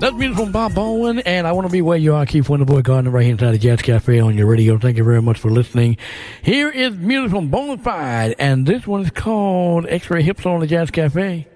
That's music from Bob Baldwin, and I Want to Be Where You Are, Keith Wonderboy Gardner, right here inside the Jazz Cafe on your radio. Thank you very much for listening. Here is music from Bonafide, and this one is called X-Ray Hips on the Jazz Cafe.